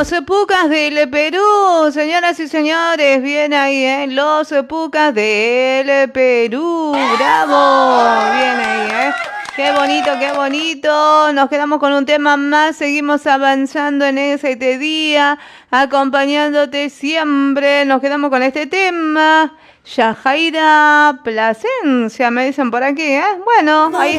Los Pucas del Perú, señoras y señores, bien ahí, ¿eh? Los Pucas del Perú, bravo, bien ahí, ¿eh? Qué bonito, qué bonito. Nos quedamos con un tema más, seguimos avanzando en ese día, acompañándote siempre. Nos quedamos con este tema. Yajaira Plasencia, me dicen por aquí, ¿eh? Bueno, ahí